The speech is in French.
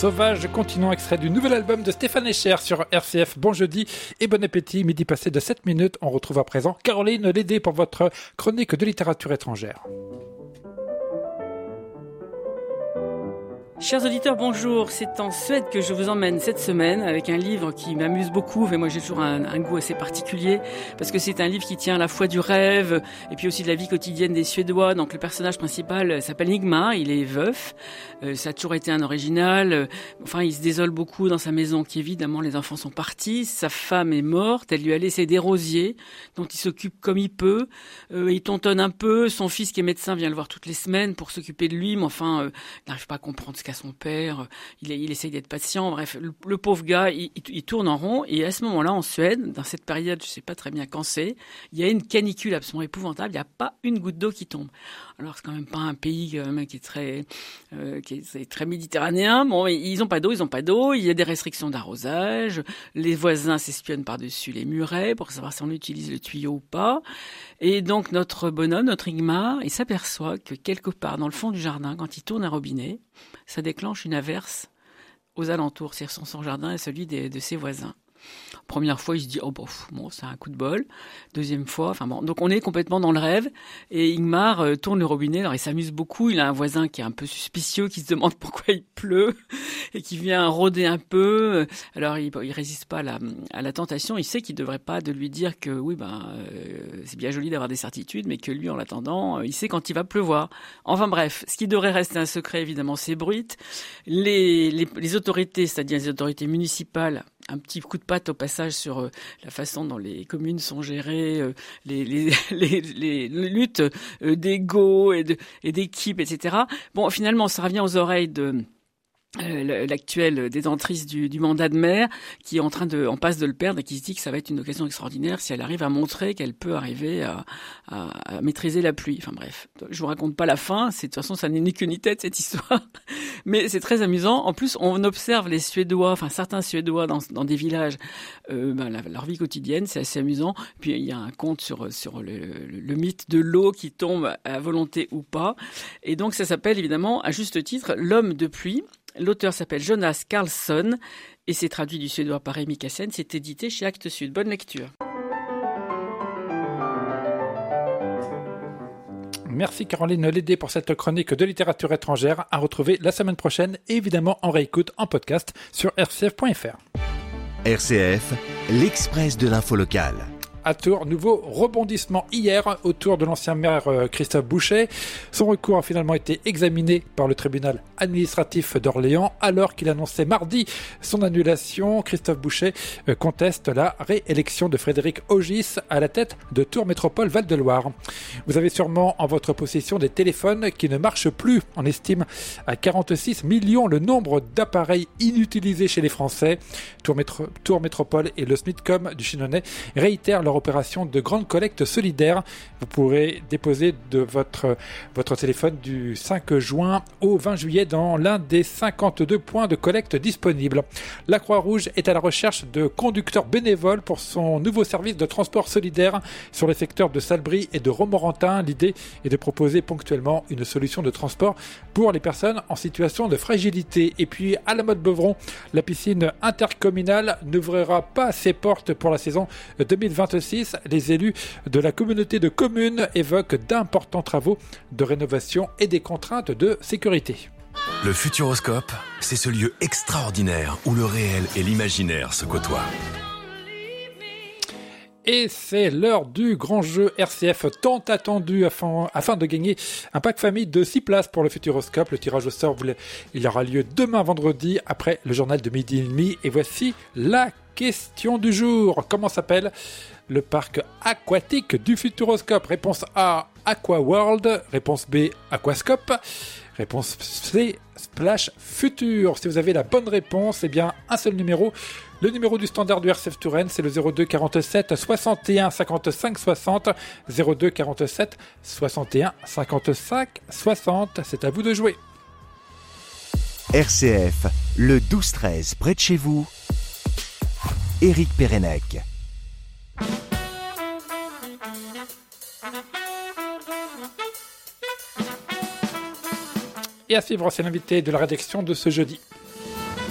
Sauvage, continuons extrait du nouvel album de Stéphane Escher sur RCF. Bon jeudi et bon appétit. Midi passé de 7 minutes. On retrouve à présent Caroline Lédé pour votre chronique de littérature étrangère. Chers auditeurs, bonjour. C'est en Suède que je vous emmène cette semaine avec un livre qui m'amuse beaucoup. Mais moi, j'ai toujours un goût assez particulier parce que c'est un livre qui tient à la fois du rêve et puis aussi de la vie quotidienne des Suédois. Donc, le personnage principal s'appelle Ingmar. Il est veuf. Ça a toujours été un original. Enfin, il se désole beaucoup dans sa maison qui, évidemment, les enfants sont partis. Sa femme est morte. Elle lui a laissé des rosiers dont il s'occupe comme il peut. Il tontonne un peu. Son fils, qui est médecin, vient le voir toutes les semaines pour s'occuper de lui. Mais enfin, il n'arrive pas à comprendre ce qu'a son père, il essaye d'être patient, bref, le pauvre gars, il tourne en rond, et à ce moment-là, en Suède, dans cette période, je ne sais pas très bien quand c'est, il y a une canicule absolument épouvantable, il n'y a pas une goutte d'eau qui tombe. Alors, c'est quand même pas un pays qui est très méditerranéen. Bon, ils n'ont pas d'eau, il y a des restrictions d'arrosage, les voisins s'espionnent par-dessus les murets pour savoir si on utilise le tuyau ou pas. Et donc, notre bonhomme, notre Ingmar, il s'aperçoit que quelque part dans le fond du jardin, quand il tourne un robinet, ça déclenche une averse aux alentours, c'est-à-dire son jardin et celui de ses voisins. Première fois, il se dit « Oh, bon, c'est un coup de bol ». Deuxième fois, enfin bon, donc on est complètement dans le rêve. Et Ingmar tourne le robinet, alors il s'amuse beaucoup. Il a un voisin qui est un peu suspicieux, qui se demande pourquoi il pleut et qui vient rôder un peu. Alors il résiste pas à la tentation. Il sait qu'il devrait pas de lui dire que oui, c'est bien joli d'avoir des certitudes, mais que lui, en l'attendant, il sait quand il va pleuvoir. Enfin bref, ce qui devrait rester un secret, évidemment, s'ébruite. Les autorités, c'est-à-dire les autorités municipales, un petit coup de patte au passage sur la façon dont les communes sont gérées, les luttes d'ego et d'équipe, etc. Bon, finalement, ça revient aux oreilles de l'actuelle détentrice du mandat de maire, qui est en passe de le perdre et qui se dit que ça va être une occasion extraordinaire si elle arrive à montrer qu'elle peut arriver à maîtriser la pluie. Enfin bref, je vous raconte pas la fin, de toute façon ça n'est ni queue ni tête cette histoire, mais c'est très amusant. En plus, on observe les Suédois, enfin certains Suédois dans des villages, leur vie quotidienne, c'est assez amusant. Puis il y a un conte sur le mythe de l'eau qui tombe à volonté ou pas, et donc ça s'appelle évidemment à juste titre L'homme de pluie. L'auteur s'appelle Jonas Karlsson et c'est traduit du suédois par Rémi Cassen. C'est édité chez Actes Sud. Bonne lecture. Merci Caroline Lédé pour cette chronique de littérature étrangère à retrouver la semaine prochaine et évidemment en réécoute en podcast sur rcf.fr. RCF, l'Express de l'info locale. À Tours, nouveau rebondissement hier autour de l'ancien maire Christophe Bouchet. Son recours a finalement été examiné par le tribunal administratif d'Orléans alors qu'il annonçait mardi son annulation. Christophe Bouchet conteste la réélection de Frédéric Ogis à la tête de Tours Métropole Val-de-Loire. Vous avez sûrement en votre possession des téléphones qui ne marchent plus. On estime à 46 millions le nombre d'appareils inutilisés chez les Français. Tours Métropole et le SMITCOM du Chinonais réitèrent leur opération de grande collecte solidaire. Vous pourrez déposer de votre téléphone du 5 juin au 20 juillet dans l'un des 52 points de collecte disponibles. La Croix-Rouge est à la recherche de conducteurs bénévoles pour son nouveau service de transport solidaire sur les secteurs de Salbris et de Romorantin. L'idée est de proposer ponctuellement une solution de transport pour les personnes en situation de fragilité. Et puis à la Motte-Beuvron, la piscine intercommunale n'ouvrira pas ses portes pour la saison 2026. Les élus de la communauté de communes évoquent d'importants travaux de rénovation et des contraintes de sécurité. Le Futuroscope, c'est ce lieu extraordinaire où le réel et l'imaginaire se côtoient. Et c'est l'heure du grand jeu RCF tant attendu afin de gagner un pack famille de 6 places pour le Futuroscope. Le tirage au sort, il aura lieu demain vendredi après le journal de midi et demi. Et voici la question du jour. Comment s'appelle le parc aquatique du Futuroscope? Réponse A, Aqua World. Réponse B, Aquascope. Réponse C, Splash Future. Si vous avez la bonne réponse, eh bien, un seul numéro. Le numéro du standard du RCF Touraine, c'est le 02 47 61 55 60. 02 47 61 55 60. C'est à vous de jouer. RCF, le 12-13, près de chez vous. Éric Pérenec. Et à suivre, c'est l'invité de la rédaction de ce jeudi.